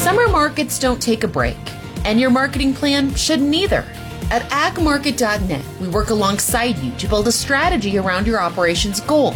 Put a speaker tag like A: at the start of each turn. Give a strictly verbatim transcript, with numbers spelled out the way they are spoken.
A: Summer markets don't take a break, and your marketing plan shouldn't either. At ag market dot net, we work alongside you to build a strategy around your operations goals.